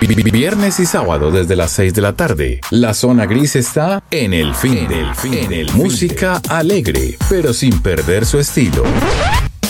Viernes y sábado desde las 6 de la tarde. La zona gris está en el fin. Música alegre, pero sin perder su estilo.